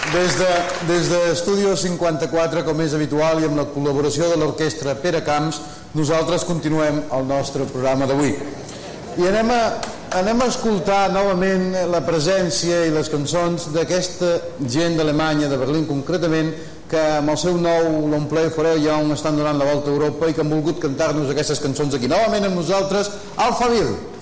Des d'Estudio 54, com és habitual, i amb la col·laboració de l'orquestra Pere Camps, nosaltres continuem el nostre programa d'avui. I anem a escoltar novament la presència i les cançons d'aquesta gent d'Alemanya, de Berlín concretament, que amb el seu nou Long Play for Ell estan donant la volta a Europa i que han volgut cantar-nos aquestes cançons aquí. Novament amb nosaltres, Alphaville.